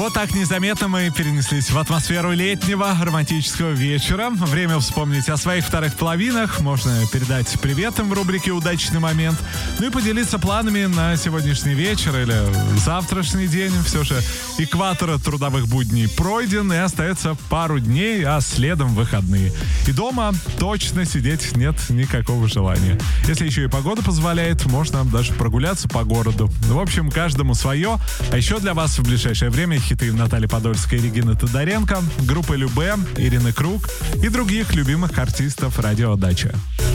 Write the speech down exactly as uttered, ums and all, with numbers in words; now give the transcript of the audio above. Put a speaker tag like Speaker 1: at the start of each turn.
Speaker 1: Вот так незаметно мы перенеслись в атмосферу летнего романтического вечера. Время вспомнить о своих вторых половинах. Можно передать привет им в рубрике «Удачный момент». Ну и поделиться планами на сегодняшний вечер или завтрашний день. Все же экватор трудовых будней пройден, и остается пару дней, а следом выходные. И дома точно сидеть нет никакого желания. Если еще и погода позволяет, можно даже прогуляться по городу. В общем, каждому свое. А еще для вас в ближайшее время хиты Натальи Подольской и Регины Тодоренко, группы Любэ, Ирины Круг и других любимых артистов радио «Дача».